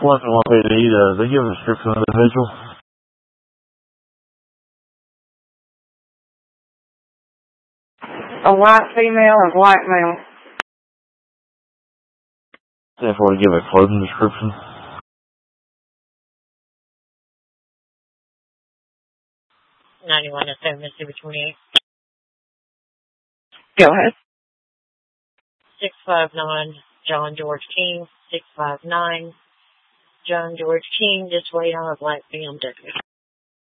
1PD, they give a description of the individual. A white female and black male. 10-4 to give a clothing description. 91 at 7 Mississippi 28. Go ahead. 659 John George King. 659 John George King, just wait on a black BMW.